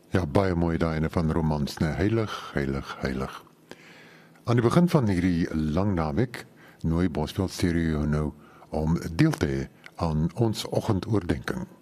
Ja, baie mooi daai ene van Romans, né? Heilig, heilig, heilig. Aan die begin van hierdie lang naweek nooi Bosveld Stereo nou om deel te hê aan ons oggendoordenkings.